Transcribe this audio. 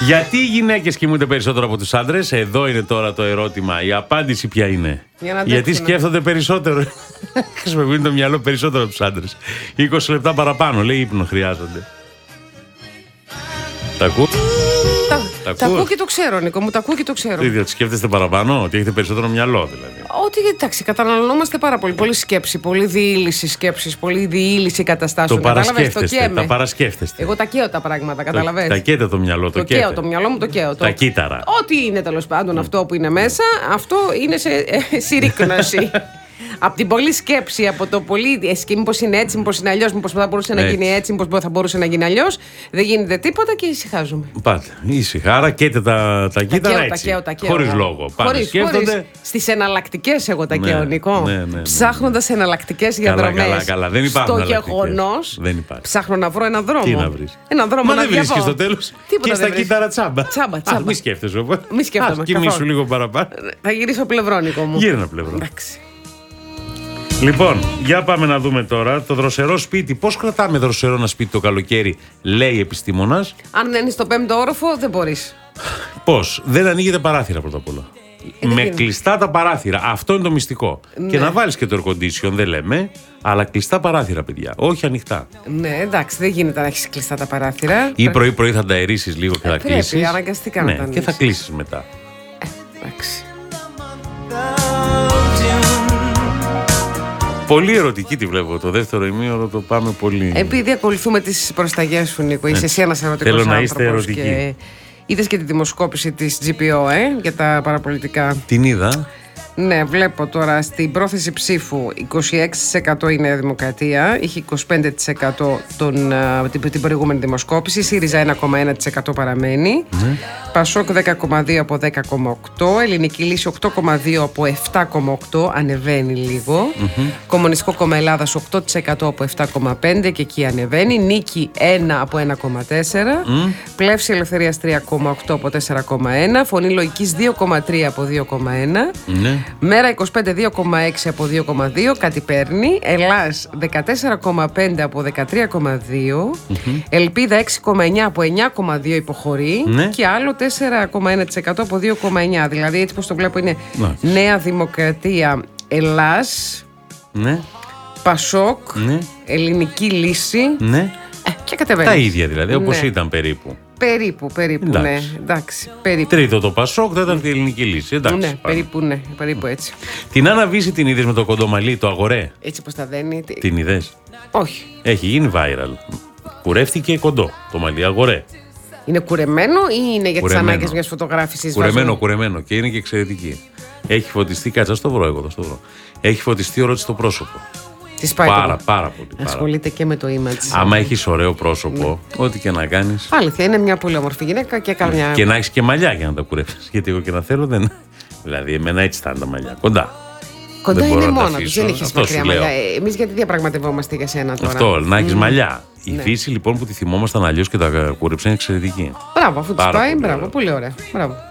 Γιατί οι γυναίκες κοιμούνται περισσότερο από τους άντρες? Εδώ είναι τώρα το ερώτημα. Η απάντηση ποια είναι? Γιατί σκέφτονται περισσότερο. Χρησιμοποιούν το μυαλό περισσότερο από τους άντρες. 20 λεπτά παραπάνω, λέει, ύπνο χρειάζονται. Τα ακούω? Τα ακούω και το ξέρω, Νίκο μου, τα ακούω και το ξέρω. Τι, σκέφτεστε παραπάνω, ότι έχετε περισσότερο μυαλό δηλαδή? Ότι εντάξει, καταναλωνόμαστε πάρα πολύ. Πολύ σκέψη, πολύ διήλυση σκέψης, πολύ διήλυση καταστάσεων. Το παρασκέφτεστε, τα παρασκέφτεστε. Εγώ τα καίω τα πράγματα, καταλαβαίνεις. Τα καίτε το μυαλό, το καίω. Το μυαλό μου το καίω. Τα κύτταρα. Ό,τι είναι τέλος πάντων αυτό που είναι μέσα, αυτό είναι σε συρρήκνωση. Από την πολλή σκέψη, από το πολύ. Μήπως είναι έτσι, μήπως είναι αλλιώς, μήπως θα μπορούσε να γίνει έτσι, μήπως θα μπορούσε να γίνει αλλιώς. Δεν γίνεται τίποτα και ησυχάζουμε. Πάτε. Ήσυχα, άρα καίτε τα κύτταρα έτσι. Χωρίς λόγο. Χωρίς. Στις εναλλακτικές, εγώ τα καίω, Νικό. Ψάχνοντας εναλλακτικές διαδρομές. Καλά. Δεν υπάρχουν. Στο γεγονός. Ψάχνω να βρω έναν δρόμο. Τι να βρεις? Έναν δρόμο να δεν βρίσκεις στο τέλος. Και στα κύτταρα τσάμπα. Μη σκέφτεσαι. Μη σκέφτομαι. Κοιμήσου λίγο παραπάνω. Θα γυρίσω πλευρό, Νικό μου. Γύρνα πλευρό. Εντάξει. Λοιπόν, για πάμε να δούμε τώρα το δροσερό σπίτι. Πώς κρατάμε δροσερό ένα σπίτι το καλοκαίρι, λέει επιστήμονας. Αν δεν είναι στο 5ο όροφο, δεν μπορείς. Πώς? Δεν ανοίγετε παράθυρα πρώτα απ' όλα. Με κλειστά τα παράθυρα. Αυτό είναι το μυστικό. Ναι. Και να βάλεις και το air condition, δεν λέμε, αλλά κλειστά παράθυρα, παιδιά. Όχι ανοιχτά. Ναι, εντάξει, δεν γίνεται να έχεις κλειστά τα παράθυρα. Ή πρωί-πρωί θα τα αερίσεις λίγο και θα κλείσεις. Πρέπει, αναγκαστικά να τα ανοίξεις. Και θα κλείσεις μετά. Εντάξει. Πολύ ερωτική τη βλέπω. Το δεύτερο ημίωρο το πάμε πολύ. Επειδή ακολουθούμε τις προσταγές σου, Νίκο. Είσαι εσύ ένας ερωτικός άνθρωπος. Θέλω να είστε ερωτικοί. Και είδες και τη δημοσκόπηση της GPO για τα παραπολιτικά? Την είδα. Ναι, βλέπω τώρα στην πρόθεση ψήφου 26% η Νέα Δημοκρατία, είχε 25% την προηγούμενη δημοσκόπηση, ΣΥΡΙΖΑ 1,1% παραμένει, Πασόκ 10,2% από 10,8%, Ελληνική Λύση 8,2% από 7,8%, ανεβαίνει λίγο, Κομμουνιστικό Κόμμα Ελλάδας 8% από 7,5% και εκεί ανεβαίνει, Νίκη 1% από 1,4%, Πλεύση Ελευθερίας 3,8% από 4,1%, Φωνή Λογικής 2,3% από 2,1%, Μέρα 25 2,6 από 2,2, κάτι παίρνει. Ελλάς 14,5 από 13,2, Ελπίδα 6,9 από 9,2 υποχωρεί, και άλλο 4,1% από 2,9. Δηλαδή έτσι πως το βλέπω είναι Νέα Δημοκρατία, Ελλάς, Πασόκ, Ελληνική Λύση, και κατεβαίνει. Τα ίδια δηλαδή, όπως ήταν περίπου. Περίπου, ναι. Εντάξει, περίπου. Τρίτο το Πασόκ, τέταρτη η Ελληνική Λύση. Εντάξει, περίπου έτσι. Την Άννα Βύση την είδες με το κοντομαλί, το αγορέ? Έτσι πως τα δένει. Την είδες? Όχι. Έχει γίνει viral. Κουρεύτηκε κοντό το μαλλί, αγορέ. Είναι κουρεμένο ή είναι για τις ανάγκες μιας φωτογράφησης? Κουρεμένο και είναι και εξαιρετική. Έχει φωτιστεί, κάτσε, θα το βρω εγώ. Έχει φωτιστεί ωραίο στο πρόσωπο. Πάρα πολύ. Ασχολείται και με το image. Άμα έχεις ωραίο πρόσωπο, ό,τι και να κάνεις. Αλήθεια, είναι μια πολύ όμορφη γυναίκα και καμιά. Και να έχεις και μαλλιά για να τα κουρεύσεις. Γιατί εγώ και να θέλω δεν. Δηλαδή, εμένα έτσι θα είναι τα μαλλιά. Κοντά είναι μόνα του. Δεν έχεις μακριά μαλλιά. Εμείς γιατί διαπραγματευόμαστε για σένα τώρα? Αυτό, να έχεις μαλλιά. Η φύση λοιπόν που τη θυμόμασταν αλλιώς και τα κούρεψε είναι εξαιρετική. Μπράβο, αφού της πάει, μπράβο, πολύ ωραία. Μπράβο.